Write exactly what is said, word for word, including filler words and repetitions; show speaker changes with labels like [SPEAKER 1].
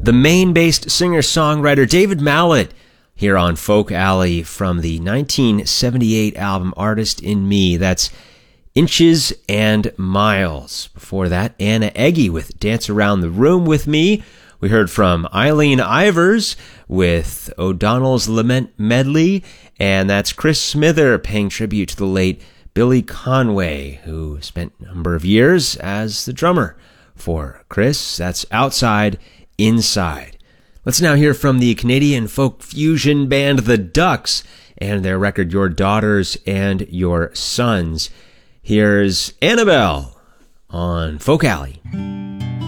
[SPEAKER 1] the Maine-based singer-songwriter David Mallet here on Folk Alley from the nineteen seventy-eight album Artist in Me. That's Inches and Miles. Before that, Anna Eggy with Dance Around the Room with Me. We heard from Eileen Ivers with O'Donnell's Lament Medley, and that's Chris Smither paying tribute to the late Billy Conway, who spent a number of years as the drummer for Chris. That's Outside, Inside. Let's now hear from the Canadian folk fusion band The Ducks and their record Your Daughters and Your Sons. Here's Annabelle on Folk Alley.